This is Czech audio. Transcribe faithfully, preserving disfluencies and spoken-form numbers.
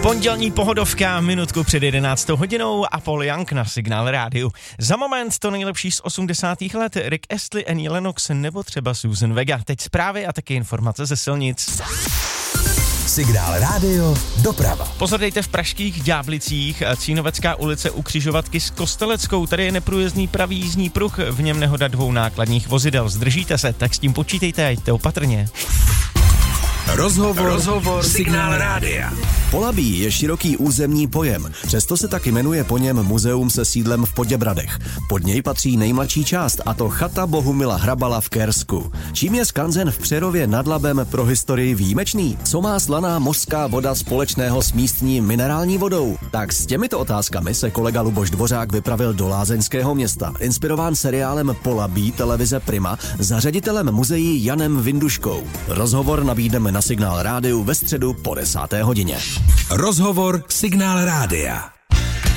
Pondělní pohodovka, minutku před jedenáctou hodinou a Paul Young na Signál rádiu. Za moment to nejlepší z osmdesátých let, Rick Astley, Annie Lennox nebo třeba Susan Vega. Teď zprávy a taky informace ze silnic. Signál rádio, doprava. Pozorujte v pražských Ďáblicích, Cínovecká ulice u křižovatky s Kosteleckou, tady je neprůjezdný pravý jízdní pruh, v něm nehoda dvou nákladních vozidel. Zdržíte se, tak s tím počítejte a jděte opatrně. Rozhovor, Rozhovor Signál rádia. Polabí je široký územní pojem, přesto se tak jmenuje po něm muzeum se sídlem v Poděbradech. Pod něj patří nejmladší část, a to chata Bohumila Hrabala v Kersku. Čím je skanzen v Přerově nad Labem pro historii výjimečný? Co má slaná mořská voda společného s místní minerální vodou? Tak s těmito otázkami se kolega Luboš Dvořák vypravil do lázeňského města. Inspirován seriálem Polabí televize Prima za ředitelem muzeí Janem Vinduškou. Rozhovor nabídneme na Signál rádiu ve středu po desáté hodině. Rozhovor Signál rádia.